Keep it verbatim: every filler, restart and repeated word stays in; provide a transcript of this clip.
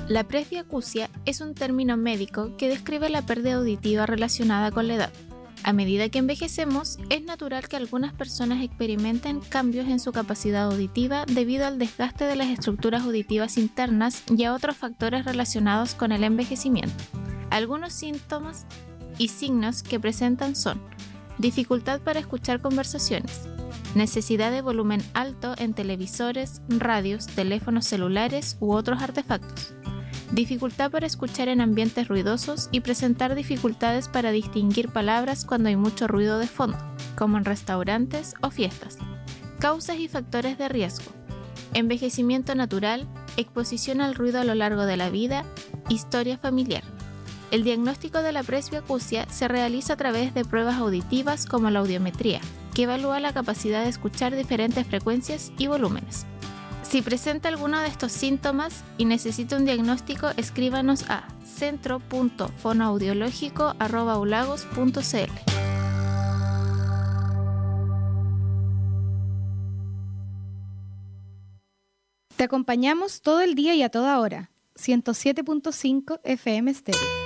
La presbiacusia es un término médico que describe la pérdida auditiva relacionada con la edad. A medida que envejecemos, es natural que algunas personas experimenten cambios en su capacidad auditiva debido al desgaste de las estructuras auditivas internas y a otros factores relacionados con el envejecimiento. Algunos síntomas y signos que presentan son dificultad para escuchar conversaciones, necesidad de volumen alto en televisores, radios, teléfonos celulares u otros artefactos, dificultad para escuchar en ambientes ruidosos y presentar dificultades para distinguir palabras cuando hay mucho ruido de fondo, como en restaurantes o fiestas. Causas y factores de riesgo: envejecimiento natural, exposición al ruido a lo largo de la vida, historia familiar. El diagnóstico de la presbiacusia se realiza a través de pruebas auditivas como la audiometría, que evalúa la capacidad de escuchar diferentes frecuencias y volúmenes. Si presenta alguno de estos síntomas y necesita un diagnóstico, escríbanos a centro punto fonoaudiológico arroba ulagos punto c l. Te acompañamos todo el día y a toda hora. ciento siete punto cinco F M Stereo.